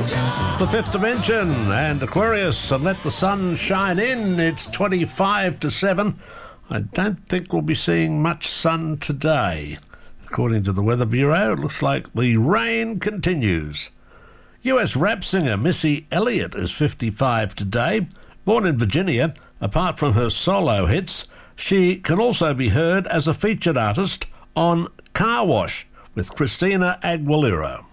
The Fifth Dimension and Aquarius and Let the Sun Shine In. It's 25 to 7. I don't think we'll be seeing much sun today. According to the Weather Bureau, it looks like the rain continues. US rap singer Missy Elliott is 55 today. Born in Virginia, apart from her solo hits, she can also be heard as a featured artist on Car Wash with Christina Aguilera.